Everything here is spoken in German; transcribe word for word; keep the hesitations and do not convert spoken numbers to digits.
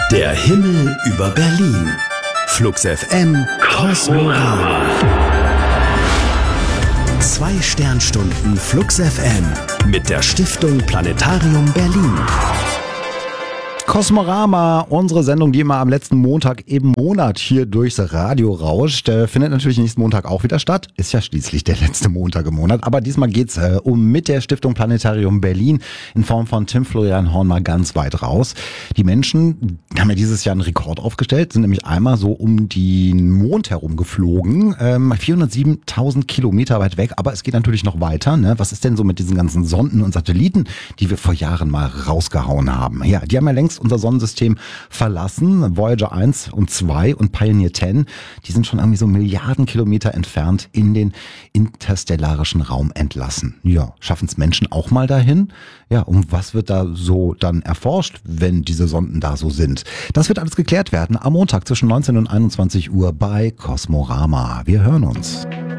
Der Himmel über Berlin. Flux F M Kosmorama. Zwei Sternstunden Flux F M mit der Stiftung Planetarium Berlin. Kosmorama, unsere Sendung, die immer am letzten Montag im Monat hier durchs Radio rauscht, äh, findet natürlich nächsten Montag auch wieder statt. Ist ja schließlich der letzte Montag im Monat. Aber diesmal geht's äh, um mit der Stiftung Planetarium Berlin in Form von Tim Florian Horn mal ganz weit raus. Die Menschen haben ja dieses Jahr einen Rekord aufgestellt, sind nämlich einmal so um den Mond herum geflogen, ähm, vierhundertsiebentausend Kilometer weit weg. Aber es geht natürlich noch weiter. Ne? Was ist denn so mit diesen ganzen Sonden und Satelliten, die wir vor Jahren mal rausgehauen haben? Ja, die haben ja längst unser Sonnensystem verlassen. Voyager eins und zwei und Pioneer zehn, die sind schon irgendwie so Milliarden Kilometer entfernt in den interstellarischen Raum entlassen. Ja, schaffen es Menschen auch mal dahin? Ja, und was wird da so dann erforscht, wenn diese Sonden da so sind? Das wird alles geklärt werden am Montag zwischen neunzehn und einundzwanzig Uhr bei Kosmorama. Wir hören uns.